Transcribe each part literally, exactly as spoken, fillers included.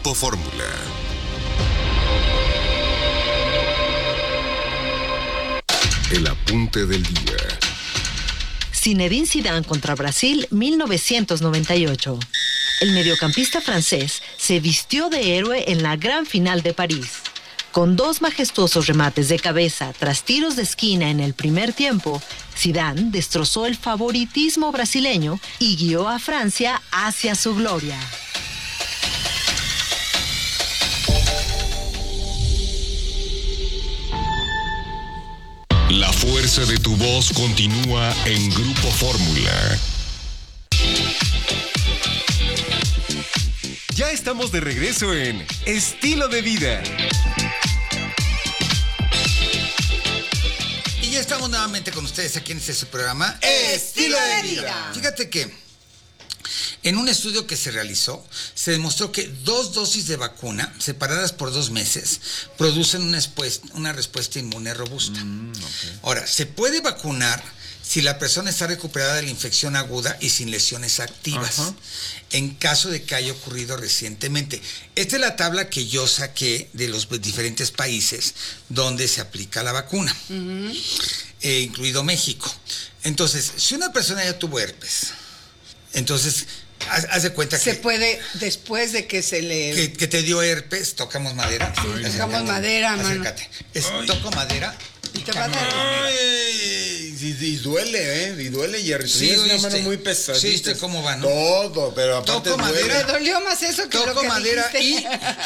Grupo Fórmula. El apunte del día. Zinedine Zidane contra Brasil, mil novecientos noventa y ocho. El mediocampista francés se vistió de héroe en la gran final de París. Con dos majestuosos remates de cabeza tras tiros de esquina en el primer tiempo, Zidane destrozó el favoritismo brasileño y guió a Francia hacia su gloria. La fuerza de tu voz continúa en Grupo Fórmula. Ya estamos de regreso en Estilo de Vida. Y ya estamos nuevamente con ustedes aquí en este programa Estilo de Vida. Fíjate que en un estudio que se realizó, se demostró que dos dosis de vacuna, separadas por dos meses, producen una, respuesta, una respuesta inmune robusta. Mm, okay. Ahora, se puede vacunar si la persona está recuperada de la infección aguda y sin lesiones activas, uh-huh. en caso de que haya ocurrido recientemente. Esta es la tabla que yo saqué de los diferentes países donde se aplica la vacuna, uh-huh. eh, incluido México. Entonces, si una persona ya tuvo herpes, entonces haz, haz de cuenta se que... Se puede, después de que se le... Que, que te dio herpes, tocamos madera. Sí, acércate, tocamos madera, mano. Acércate. Es, toco madera. Y te va a dar... Ay, y, y duele, ¿eh? Y duele, y Jerry. Sí, es una mano muy pesada. Sí, ¿viste cómo va, no? Todo, pero aparte toco duele. madera. Me dolió más eso que toco lo que madera dijiste.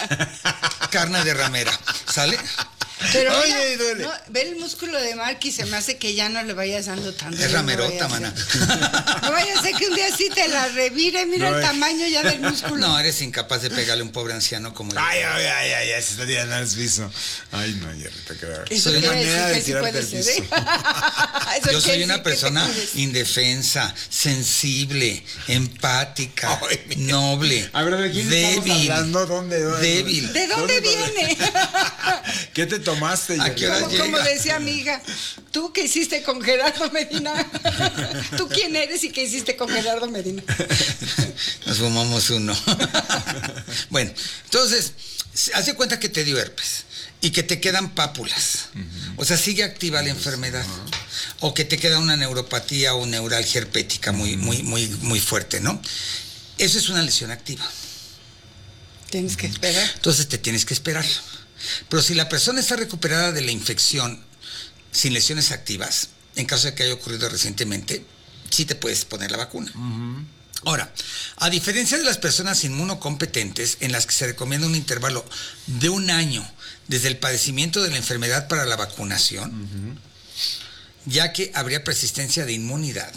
Y carne de ramera. ¿Sale? Pero Oye, mira, y duele. No, ve el músculo de Marky, se me hace que ya no le vayas dando tanto. Es ramerota, mana. No vaya a ser que un día sí te la revire, mira no, el tamaño ya del músculo. No, eres incapaz de pegarle a un pobre anciano como yo. Ay, ay, ay, ay, ay, se está tirando al piso. Ay, no, ya te queda. Soy una manera de tirarte al piso. ¿eh? Yo soy una persona indefensa, sensible, empática, ay, noble, a ver, ¿de quién débil, estamos hablando? ¿Dónde, dónde, débil. ¿De dónde, ¿Dónde viene? ¿Qué te tomaste? ¿A qué hora como, llega? como decía mi hija, ¿tú qué hiciste con Gerardo Medina? ¿Tú quién eres y qué hiciste con Gerardo Medina? Nos fumamos uno. Bueno, entonces, haz de cuenta que te dio herpes y que te quedan pápulas. Uh-huh. O sea, sigue activa la enfermedad. Uh-huh. O que te queda una neuropatía o neuralgia herpética muy, uh-huh. muy, muy, muy fuerte, ¿no? Eso es una lesión activa. Tienes que esperar. Entonces te tienes que esperar. Pero si la persona está recuperada de la infección sin lesiones activas, en caso de que haya ocurrido recientemente, sí te puedes poner la vacuna. Uh-huh. Ahora, a diferencia de las personas inmunocompetentes, en las que se recomienda un intervalo de un año desde el padecimiento de la enfermedad para la vacunación, uh-huh. ya que habría persistencia de inmunidad.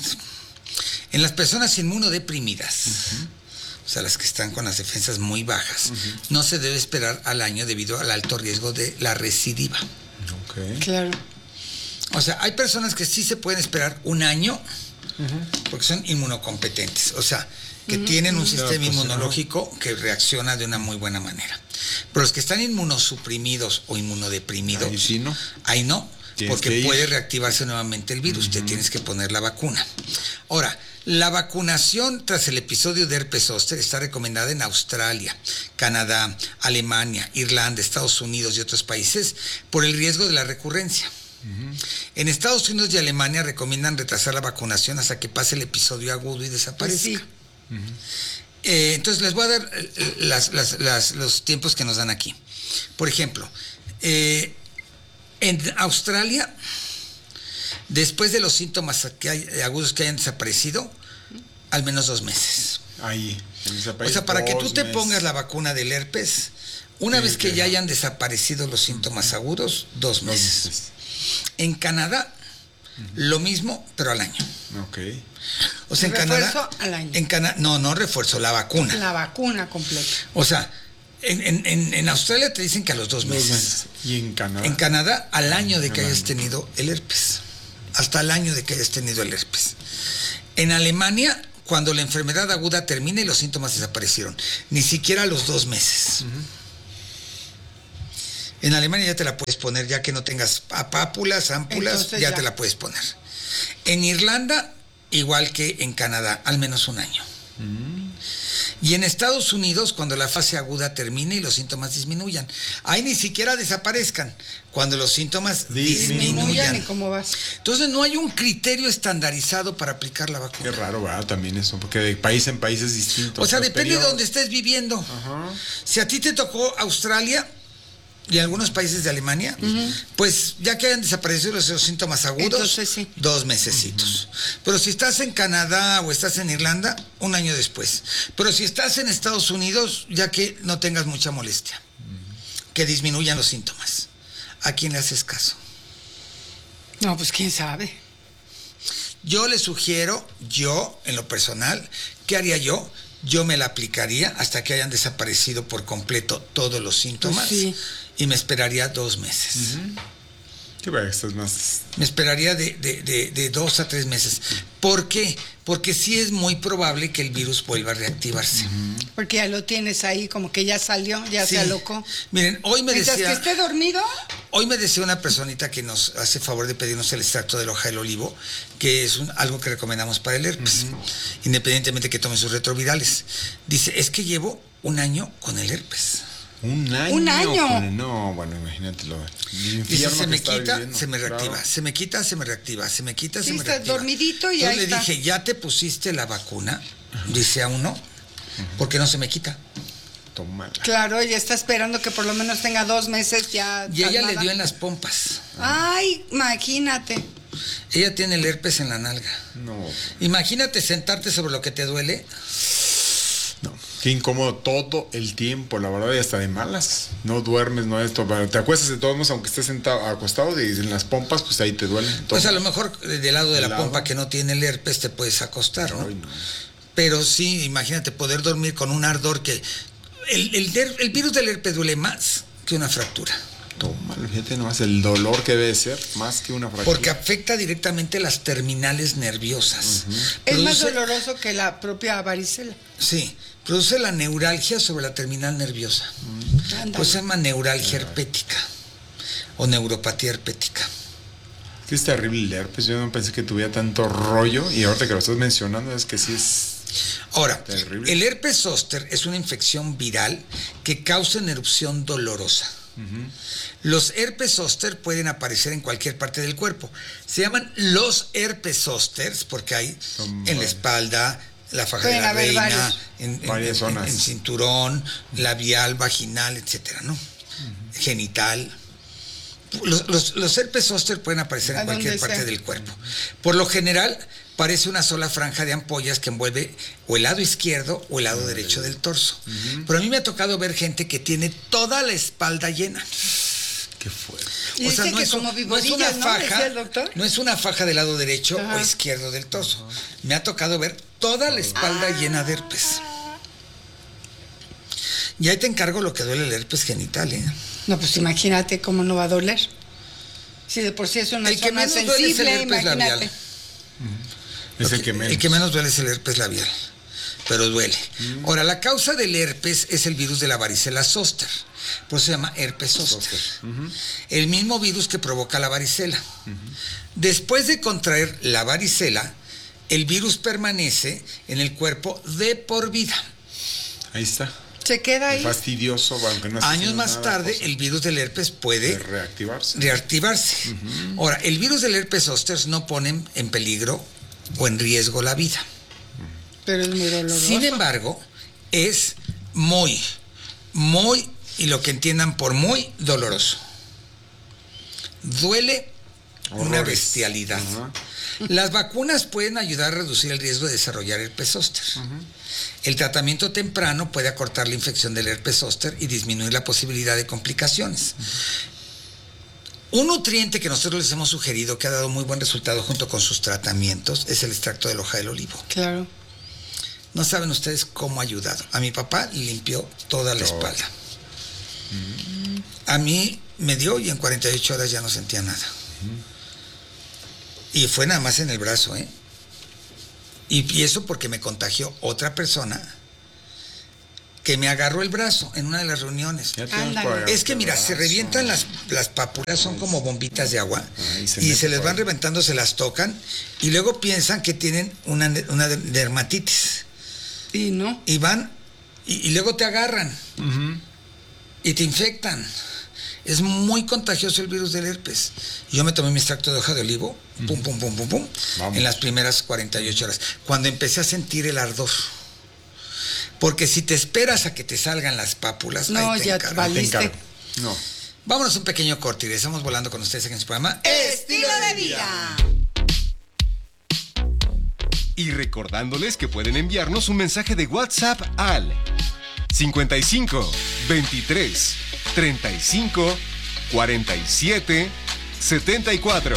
En las personas inmunodeprimidas, uh-huh. o sea, las que están con las defensas muy bajas, uh-huh. no se debe esperar al año debido al alto riesgo de la recidiva. Okay. Claro. O sea, hay personas que sí se pueden esperar un año, uh-huh. porque son inmunocompetentes, o sea, que uh-huh. tienen un uh-huh. sistema no, pues, inmunológico no. que reacciona de una muy buena manera. Pero los que están inmunosuprimidos o inmunodeprimidos, ahí sí no, ahí no porque puede reactivarse nuevamente el virus, uh-huh. te tienes que poner la vacuna. Ahora, la vacunación tras el episodio de herpes zóster está recomendada en Australia, Canadá, Alemania, Irlanda, Estados Unidos y otros países por el riesgo de la recurrencia. Uh-huh. En Estados Unidos y Alemania recomiendan retrasar la vacunación hasta que pase el episodio agudo y desaparezca. Pues sí. Uh-huh. eh, entonces les voy a dar las, las, las, los tiempos que nos dan aquí. Por ejemplo, eh, en Australia, después de los síntomas que hay, agudos que hayan desaparecido, uh-huh. al menos dos meses. Ahí, o sea, para que tú te pongas la vacuna del herpes, una sí, vez que ya hayan desaparecido los síntomas agudos, dos meses. Dos meses. En Canadá, uh-huh. lo mismo, pero al año. Ok. O sea, en refuerzo Canadá. al año. En Cana- no, no refuerzo, la vacuna. La vacuna completa. O sea, en, en, en Australia te dicen que a los dos meses. dos meses. ¿Y en Canadá? En Canadá, al año de que al hayas año. tenido el herpes. Hasta el año de que hayas tenido el herpes. En Alemania, cuando la enfermedad aguda termina y los síntomas desaparecieron. Ni siquiera a los dos meses. Uh-huh. En Alemania ya te la puedes poner, ya que no tengas pápulas, ámpulas, ya, ya te la puedes poner. En Irlanda, igual que en Canadá, al menos un año. Mm. Y en Estados Unidos, cuando la fase aguda termine y los síntomas disminuyan. Ahí ni siquiera desaparezcan, cuando los síntomas disminuyan. Disminuyan. ¿Y cómo vas? Entonces no hay un criterio estandarizado para aplicar la vacuna. Qué raro, ¿verdad? También eso, porque de país en país es distinto. O sea, depende periodos. de donde estés viviendo. Ajá. Si a ti te tocó Australia y algunos países de Alemania, uh-huh. pues ya que hayan desaparecido los, los síntomas agudos, entonces, sí. dos mesecitos. Uh-huh. Pero si estás en Canadá o estás en Irlanda, un año después. Pero si estás en Estados Unidos, ya que no tengas mucha molestia, uh-huh. que disminuyan los síntomas. ¿A quién le haces caso? No, pues quién sabe. Yo le sugiero, yo, en lo personal, ¿qué haría yo? Yo me la aplicaría hasta que hayan desaparecido por completo todos los síntomas. Pues sí. Y me esperaría dos meses. Uh-huh. Sí, bueno, estás más... Me esperaría de, de, de, de dos a tres meses. ¿Por qué? Porque sí es muy probable que el virus vuelva a reactivarse. Uh-huh. Porque ya lo tienes ahí, como que ya salió, ya sí. se alocó. Miren, hoy me Mientras decía... que esté dormido... Hoy me decía una personita que nos hace favor de pedirnos el extracto de la hoja del olivo, que es un, algo que recomendamos para el herpes, uh-huh. independientemente que tome sus retrovirales. Dice, es que llevo un año con el herpes. Un año. Un año. Con, no, bueno, imagínatelo. Dice, se me quita, viviendo. se me reactiva, claro. se me quita, se me reactiva, se me quita, sí, se me está reactiva. dormidito y Entonces ahí le está. dije, ¿ya te pusiste la vacuna? Uh-huh. Dice, aún no, uh-huh. porque no se me quita. Tómala. Claro, ella está esperando que por lo menos tenga dos meses ya. Y ella calmada. le dio en las pompas. Ay, imagínate. Ella tiene el herpes en la nalga. No. Imagínate sentarte sobre lo que te duele. No, qué incómodo todo el tiempo, la verdad, y hasta de malas. No duermes, no esto, te acuestas de todos modos, aunque estés sentado, acostado y en las pompas, pues ahí te duele. Todo. Pues a lo mejor del lado de ¿Del la lado? pompa que no tiene el herpes te puedes acostar, ¿no? Ay, no. Pero sí, imagínate poder dormir con un ardor que... El, el, el virus del herpes duele más que una fractura. Tómalo, fíjate nomás el dolor que debe ser, más que una fractura. Porque afecta directamente las terminales nerviosas. Uh-huh. Es Produce, más doloroso que la propia varicela. Sí, produce la neuralgia sobre la terminal nerviosa. Uh-huh. Pues se llama neuralgia uh-huh. herpética o neuropatía herpética. Que es terrible el herpes, yo no pensé que tuviera tanto rollo y ahorita que lo estás mencionando es que sí es... Ahora, terrible. El herpes zóster es una infección viral que causa una erupción dolorosa. Uh-huh. Los herpes zóster pueden aparecer en cualquier parte del cuerpo. Se llaman los herpes zósters porque hay Son en la espalda, la faja de la reina, en, en, en, en, en cinturón, labial, vaginal, etcétera, ¿no? Uh-huh. Genital. Los, los, los herpes zóster pueden aparecer en cualquier parte sea? del cuerpo. Por lo general, parece una sola franja de ampollas que envuelve o el lado izquierdo o el lado uh-huh. derecho del torso. Uh-huh. Pero a mí me ha tocado ver gente que tiene toda la espalda llena. Qué fuerte. Y o sea, no, es, como no es una faja, el doctor? No es una faja del lado derecho uh-huh. o izquierdo del torso. Uh-huh. Me ha tocado ver toda la espalda ah. llena de herpes. Y ahí te encargo lo que duele el herpes genital, ¿eh? No, pues imagínate cómo no va a doler. Si de por sí es una el zona que menos sensible, duele es el herpes imagínate. labial. Uh-huh. Es el que menos. El que menos duele es el herpes labial, pero duele. Uh-huh. Ahora, la causa del herpes es el virus de la varicela zóster, por eso se llama herpes zóster. Uh-huh. El mismo virus que provoca la varicela. Uh-huh. Después de contraer la varicela, el virus permanece en el cuerpo de por vida. Ahí está. Se queda ahí. Fastidioso, aunque no Años más nada, tarde, cosa. el virus del herpes puede reactivarse. reactivarse. Uh-huh. Ahora, el virus del herpes zóster no pone en peligro o en riesgo la vida. Pero es muy doloroso. Sin embargo, es muy, muy, y lo que entiendan por muy, doloroso. Duele Horrores. una bestialidad. Uh-huh. Las vacunas pueden ayudar a reducir el riesgo de desarrollar herpes zóster. Uh-huh. El tratamiento temprano puede acortar la infección del herpes zóster y disminuir la posibilidad de complicaciones. Uh-huh. Un nutriente que nosotros les hemos sugerido que ha dado muy buen resultado junto con sus tratamientos es el extracto de la hoja del olivo. Claro. No saben ustedes cómo ha ayudado. A mi papá limpió toda la espalda. Uh-huh. A mí me dio y en cuarenta y ocho horas ya no sentía nada. Uh-huh. Y fue nada más en el brazo, ¿eh? Y, y eso porque me contagió otra persona que me agarró el brazo en una de las reuniones. Es que mira, se revientan las, las pápulas, son como bombitas de agua. Ay, se y se les van reventando, se las tocan y luego piensan que tienen una, una dermatitis. Y no. Y van Y, y luego te agarran. Uh-huh. Y te infectan. Es muy contagioso el virus del herpes. Yo me tomé mi extracto de hoja de olivo, uh-huh. pum, pum, pum, pum, pum, Vamos. en las primeras cuarenta y ocho horas. Cuando empecé a sentir el ardor. Porque si te esperas a que te salgan las pápulas, no, ahí te ya encargo, valiste. te encargo. No. Vámonos un pequeño corte y estamos volando con ustedes aquí en su programa Estilo de Vida. Y recordándoles que pueden enviarnos un mensaje de WhatsApp al cincuenta y cinco, veintitrés, treinta y cinco, cuarenta y siete, setenta y cuatro.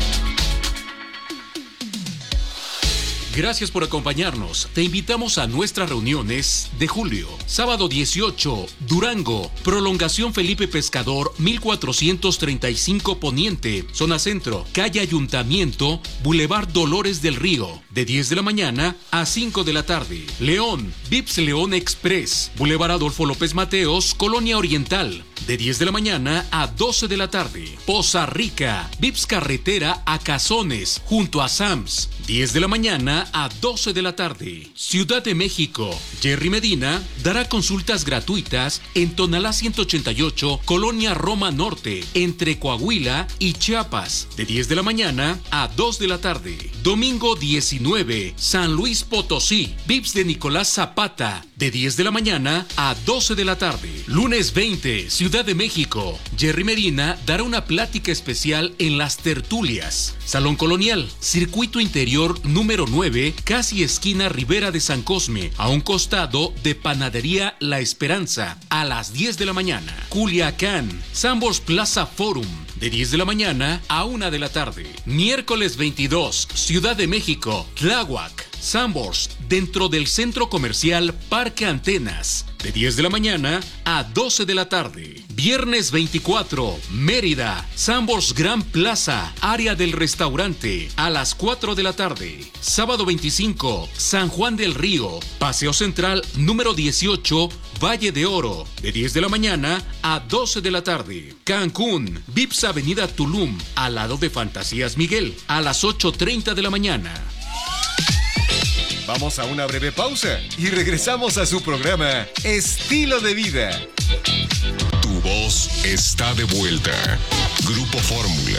Gracias por acompañarnos. Te invitamos a nuestras reuniones de julio. Sábado dieciocho, Durango. Prolongación Felipe Pescador, mil cuatrocientos treinta y cinco Poniente. Zona Centro. Calle Ayuntamiento, Boulevard Dolores del Río. De diez de la mañana a cinco de la tarde. León. Vips León Express. Boulevard Adolfo López Mateos, Colonia Oriental. De diez de la mañana a doce de la tarde. Poza Rica. Vips Carretera a Cazones, junto a Sams. diez de la mañana a doce de la tarde. Ciudad de México. Jerry Medina dará consultas gratuitas en Tonalá ciento ochenta y ocho, Colonia Roma Norte, entre Coahuila y Chiapas. De diez de la mañana a dos de la tarde. Domingo diecinueve, San Luis Potosí. Vips de Nicolás Zapata. De diez de la mañana a doce de la tarde. Lunes veinte, Ciudad de México. Jerry Medina dará una plática especial en Las Tertulias. Salón Colonial. Circuito Interior número nueve, casi esquina Ribera de San Cosme, a un costado de Panadería La Esperanza, a las diez de la mañana. Culiacán. Sambors Plaza Forum. De diez de la mañana a una de la tarde. Miércoles veintidós, Ciudad de México, Tláhuac. Sambors, dentro del Centro Comercial Parque Antenas. De diez de la mañana a doce de la tarde. Viernes veinticuatro, Mérida. Sambors Gran Plaza, área del restaurante, a las cuatro de la tarde. Sábado veinticinco, San Juan del Río. Paseo Central número dieciocho, Valle de Oro. De diez de la mañana a doce de la tarde. Cancún. Vips Avenida Tulum, al lado de Fantasías Miguel, a las ocho treinta de la mañana. Vamos a una breve pausa y regresamos a su programa Estilo de Vida. Tu voz está de vuelta. Grupo Fórmula.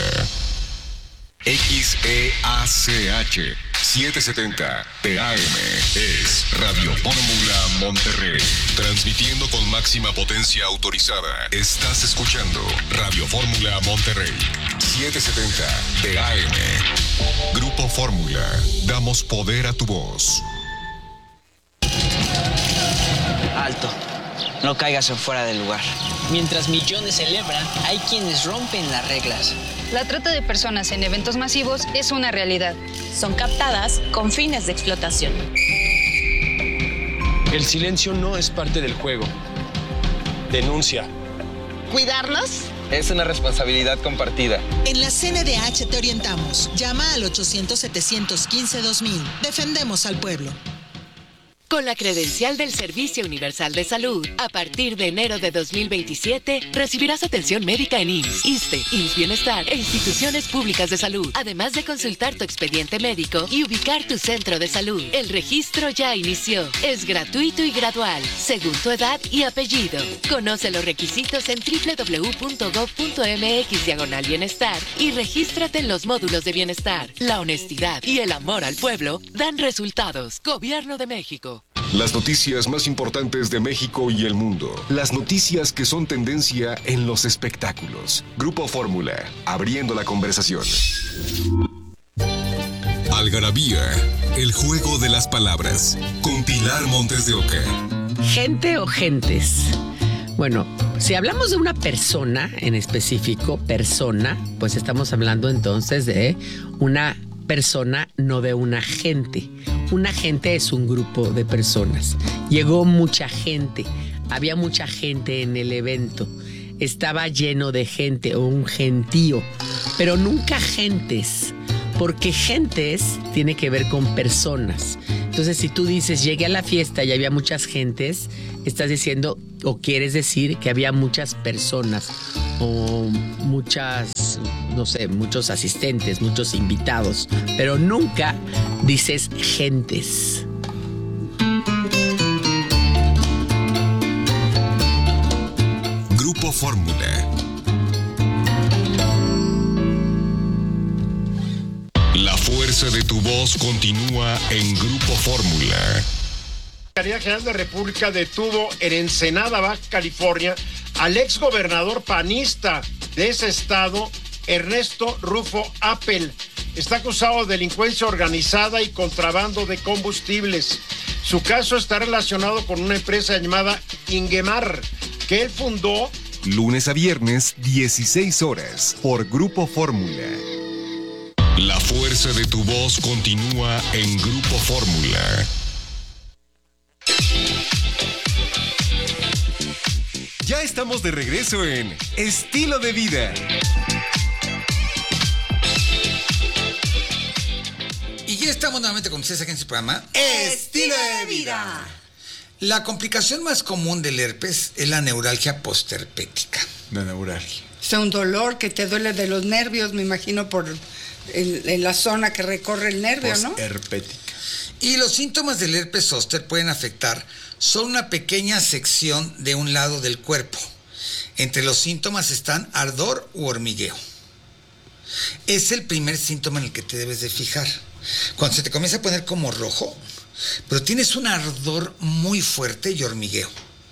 X E A C H setecientos setenta T A M es Radio Fórmula Monterrey. Transmitiendo con máxima potencia autorizada. Estás escuchando Radio Fórmula Monterrey. setecientos setenta T A M. Grupo Fórmula. Damos poder a tu voz. Alto. No caigas en fuera del lugar. Mientras millones celebran, hay quienes rompen las reglas. La trata de personas en eventos masivos es una realidad. Son captadas con fines de explotación. El silencio no es parte del juego. Denuncia. ¿Cuidarlos? Es una responsabilidad compartida. En la C N D H te orientamos. Llama al ochocientos, setecientos quince, dos mil. Defendemos al pueblo. Con la credencial del Servicio Universal de Salud, a partir de enero de dos mil veintisiete, recibirás atención médica en I M S S, ISSSTE, I M S S Bienestar e instituciones públicas de salud, además de consultar tu expediente médico y ubicar tu centro de salud. El registro ya inició. Es gratuito y gradual, según tu edad y apellido. Conoce los requisitos en doble u doble u doble u punto gob punto eme equis diagonal bienestar y regístrate en los módulos de bienestar. La honestidad y el amor al pueblo dan resultados. Gobierno de México. Las noticias más importantes de México y el mundo. Las noticias que son tendencia en los espectáculos. Grupo Fórmula, abriendo la conversación. Algarabía, el juego de las palabras. Con Pilar Montes de Oca. ¿Gente o gentes? Bueno, si hablamos de una persona en específico, persona, pues estamos hablando entonces de una persona, no de una gente. Una gente es un grupo de personas. Llegó mucha gente, había mucha gente en el evento. Estaba lleno de gente o un gentío, pero nunca gentes, porque gentes tiene que ver con personas. Entonces, si tú dices, llegué a la fiesta y había muchas gentes, estás diciendo o quieres decir que había muchas personas o muchas, no sé, muchos asistentes, muchos invitados, pero nunca dices gentes. Grupo Fórmula. La fuerza de tu voz continúa en Grupo Fórmula. La Fiscalía General de la República detuvo en Ensenada, Baja California, al ex gobernador panista de ese estado, Ernesto Rufo Appel. Está acusado de delincuencia organizada y contrabando de combustibles. Su caso está relacionado con una empresa llamada Ingemar, que él fundó. Lunes a viernes, dieciséis horas, por Grupo Fórmula. La fuerza de tu voz continúa en Grupo Fórmula. Ya estamos de regreso en Estilo de Vida. Y ya estamos nuevamente con ustedes aquí en su programa Estilo de Vida. La complicación más común del herpes es la neuralgia posterpética. La neuralgia. Es un dolor que te duele de los nervios, me imagino, por en, en la zona que recorre el nervio, ¿no? Posterpética. Y los síntomas del herpes zóster pueden afectar solo una pequeña sección de un lado del cuerpo. Entre los síntomas están ardor u hormigueo. Es el primer síntoma en el que te debes de fijar. Cuando se te comienza a poner como rojo, pero tienes un ardor muy fuerte y hormigueo.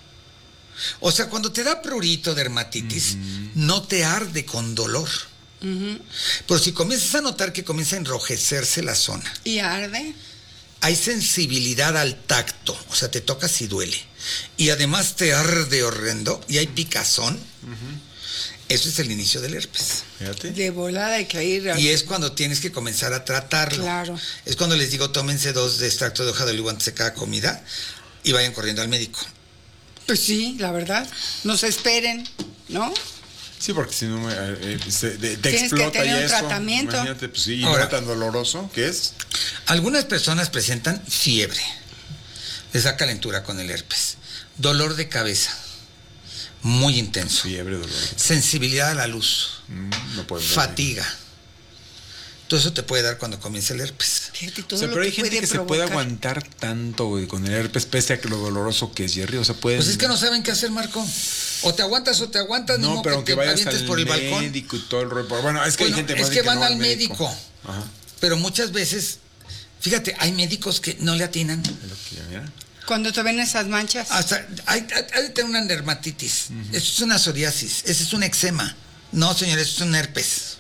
O sea, cuando te da prurito, dermatitis, uh-huh. no te arde con dolor. Uh-huh. Pero si comienzas a notar que comienza a enrojecerse la zona. ¿Y arde? Hay sensibilidad al tacto, o sea, te tocas y duele. Y además te arde horrendo y hay picazón. Uh-huh. Eso es el inicio del herpes. Fíjate. De volada hay que ir a... Y es cuando tienes que comenzar a tratarlo. Claro. Es cuando les digo, tómense dos de extracto de hoja de olivo antes de cada comida y vayan corriendo al médico. Pues sí, la verdad. No se esperen, ¿no? Sí, porque si no eh, se, de, te tienes explota que tener y un eso. Tratamiento. Imagínate, pues sí, y ahora, no tan doloroso, ¿qué es? Algunas personas presentan fiebre. Les da calentura con el herpes. Dolor de cabeza. Muy intenso. Fiebre, dolor. Sensibilidad a la luz. Mm, no puede fatiga. Ver. Todo eso te puede dar cuando comienza el herpes. Fíjate, todo o sea, lo pero que hay gente puede que provocar. se puede aguantar tanto, güey, con el herpes, pese a que lo doloroso que es, Jerry. O sea, puede. Pues es que no saben qué hacer, Marco. O te aguantas o te aguantas, no, ni pero que aunque te vayas avientes al por el balcón. médico y todo el rollo. Bueno, es que bueno, hay gente es que, que que van no al médico. médico. Ajá. Pero muchas veces, fíjate, hay médicos que no le atinan. Cuando te ven esas manchas. Hasta hay, hay, hay de tener una dermatitis. Uh-huh. Eso es una psoriasis. Ese es un eczema. No, señor, eso es un herpes.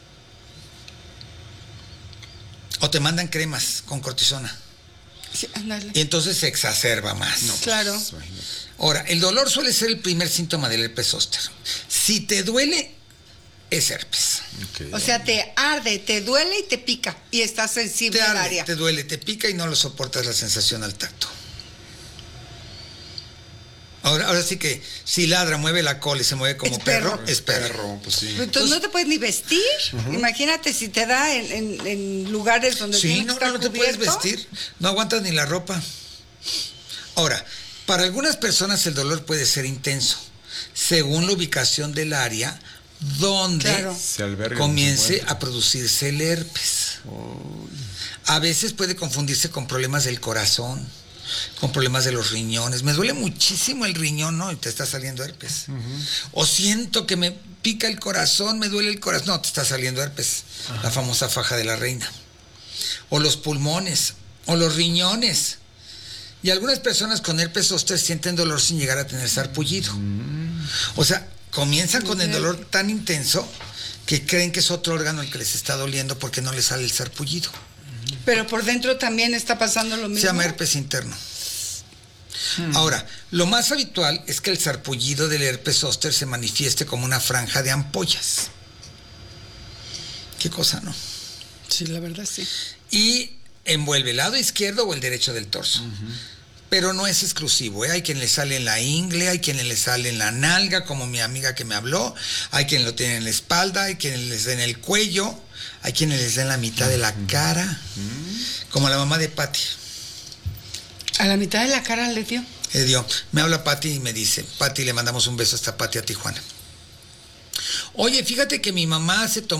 O te mandan cremas con cortisona. Sí, ándale. Y entonces se exacerba más. No, claro. Pues, ahora, el dolor suele ser el primer síntoma del herpes zóster. Si te duele, es herpes. Okay. O sea, te arde, te duele y te pica. Y estás sensible al área. Te duele, te pica y no lo soportas la sensación al tacto. Ahora, ahora sí que si ladra, mueve la cola y se mueve como es perro, perro, es perro. perro pues sí. Entonces pues, no te puedes ni vestir. Uh-huh. Imagínate si te da en, en, en lugares donde sí, tienes no, que estar no, no te puedes vestir. No aguantas ni la ropa. Ahora, para algunas personas el dolor puede ser intenso, según la ubicación del área donde claro. comience a producirse el herpes. Oh. A veces puede confundirse con problemas del corazón, con problemas de los riñones. Me duele muchísimo el riñón, ¿no? Y te está saliendo herpes. Uh-huh. O siento que me pica el corazón, me duele el corazón. No, te está saliendo herpes. Uh-huh. La famosa faja de la reina. O los pulmones, o los riñones. Y algunas personas con herpes zóster sienten dolor sin llegar a tener sarpullido. Uh-huh. O sea, comienzan con el dolor tan intenso que creen que es otro órgano el que les está doliendo porque no les sale el sarpullido. Pero por dentro también está pasando lo mismo. Se llama herpes interno. Hmm. Ahora, lo más habitual es que el sarpullido del herpes zóster se manifieste como una franja de ampollas. Qué cosa, ¿no? Sí, la verdad sí. Y envuelve el lado izquierdo o el derecho del torso. Uh-huh. Pero no es exclusivo, ¿eh? Hay quien le sale en la ingle, hay quien le sale en la nalga, como mi amiga que me habló, hay quien lo tiene en la espalda, hay quien les da en el cuello, hay quienes les da en la mitad de la cara, uh-huh. como la mamá de Patti. ¿A la mitad de la cara le dio? Le dio. Me habla Patti y me dice, Patti, le mandamos un beso hasta Patti a Tijuana. Oye, fíjate que mi mamá se tomó